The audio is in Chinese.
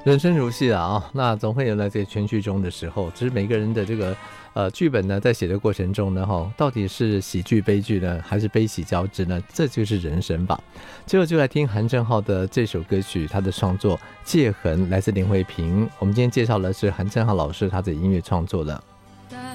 人生如戏那总会有在这圈剧中的时候，只是每个人的这个剧本呢，在写的过程中呢到底是喜剧悲剧呢，还是悲喜交织呢？这就是人生吧。最后就来听韩正浩的这首歌曲，他的创作《界痕》来自林慧萍。我们今天介绍的是韩正浩老师他的音乐创作的。